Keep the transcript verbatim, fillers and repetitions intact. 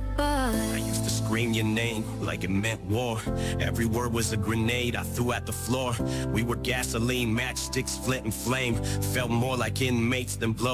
goodbye. I used to scream your name like it meant war. Every word was a grenade I threw at the floor. We were gasoline, matchsticks, flint and flame. Felt more like inmates than blood.